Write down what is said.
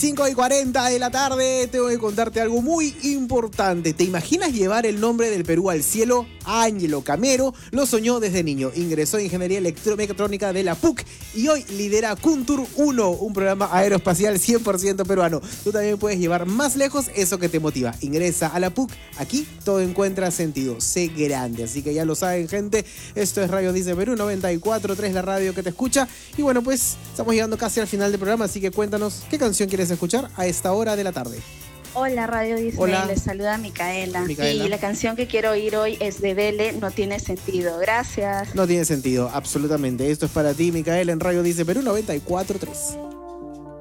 5:40 de la tarde, tengo que contarte algo muy importante. ¿Te imaginas llevar el nombre del Perú al cielo? Ángelo Camero lo soñó desde niño. Ingresó en Ingeniería Electromecatrónica de la PUC y hoy lidera Kuntur 1, un programa aeroespacial 100% peruano. Tú también puedes llevar más lejos eso que te motiva. Ingresa a la PUC, aquí todo encuentra sentido. Sé grande, así que ya lo saben, gente. Esto es Radio Dice Perú 94.3, la radio que te escucha. Y bueno, pues estamos llegando casi al final del programa, así que cuéntanos qué canción quieres escuchar a esta hora de la tarde. Hola Radio Disney, Hola. les saluda Micaela. Micaela. Y la canción que quiero oír hoy es de Vele, No Tiene Sentido. Gracias. No tiene sentido, absolutamente. Esto es para ti, Micaela, en Radio Dice Perú 94.3.